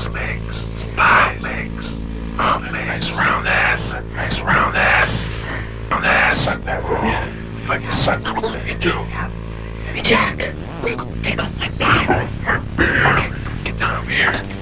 legs, thighs, nice round ass, round ass. Suck that roll. Like you suck the roll, you do. Hey, Jack, take off my pants. Okay, get down here.